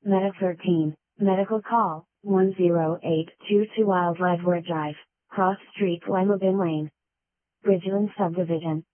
Meta 13, medical call, 10822 Wild Redwood Drive, Cross Street Lima Bin Lane. Bridgeland Subdivision.